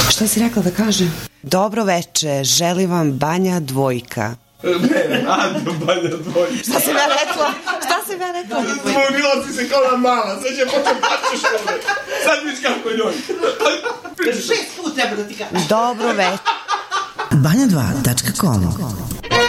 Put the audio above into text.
Šta si rekla da kaže? Dobro veče, želim vam Banja dvojka. Ne, Ando, Banja dvojka. Šta si me rekla? Zbunila si se kao na mala, sad će potom pačeš ovde. Sad viš kako je njoj. 6 put treba da ti kažem. Dobro veče. Banja2.com